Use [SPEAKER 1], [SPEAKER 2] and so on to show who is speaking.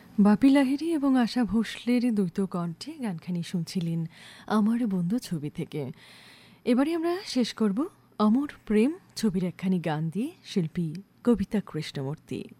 [SPEAKER 1] বাপি লাহিড়ী এবং আশা ভোসলের দ্বৈত কণ্ঠে গানখানি শুনছিলেন আমার বন্ধু ছবি থেকে। এবারে আমরা শেষ করব অমর প্রেম ছবির একখানি গান দিয়ে, শিল্পী কবিতা কৃষ্ণমূর্তি।